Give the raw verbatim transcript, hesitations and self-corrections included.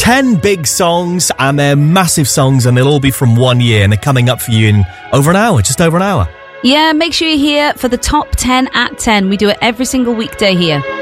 ten big songs, and they're massive songs, and they'll all be from one year, and they're coming up for you in over an hour, just over an hour. Yeah, make sure you're here for the top ten at ten. We do it every single weekday here.